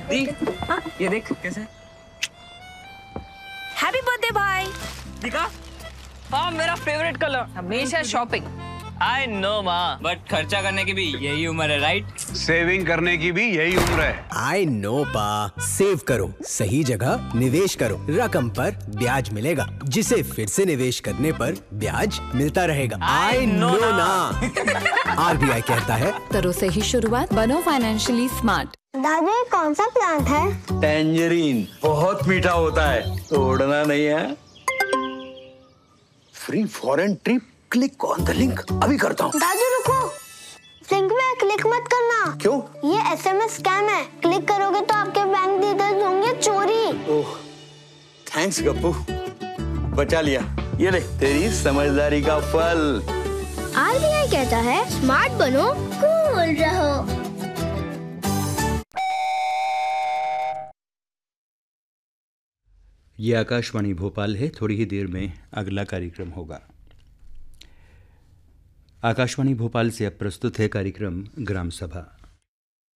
दी, ये देख कैसे। हैप्पी बर्थडे भाई। दिखा। हाँ, मेरा फेवरेट कलर। हमेशा शॉपिंग। आई नो माँ, बट खर्चा करने की भी यही उम्र है, राइट? सेविंग करने की भी यही उम्र है। आई नो पा, सेव करो, सही जगह निवेश करो, रकम पर ब्याज मिलेगा, जिसे फिर से निवेश करने पर ब्याज मिलता रहेगा। आई नो ना। RBI कहता है करो सही शुरुआत, बनो फाइनेंशियली स्मार्ट। दादू ये कौन सा प्लांट है? टैंजरीन, बहुत मीठा होता है, तोड़ना नहीं है। Free foreign trip, click on the link. अभी करता हूँ। दादू रुको, लिंक में क्लिक मत करना। क्यों? ये SMS स्कैम है, क्लिक करोगे तो आपके बैंक डिटेल्स होंगे चोरी। ओह, थैंक्स गप्पू, बचा लिया। ये ले तेरी समझदारी का फल। RBI कहता है स्मार्ट बनो, कूल रहो। ये आकाशवाणी भोपाल है। थोड़ी ही देर में अगला कार्यक्रम होगा। आकाशवाणी भोपाल से अब प्रस्तुत है कार्यक्रम ग्राम सभा।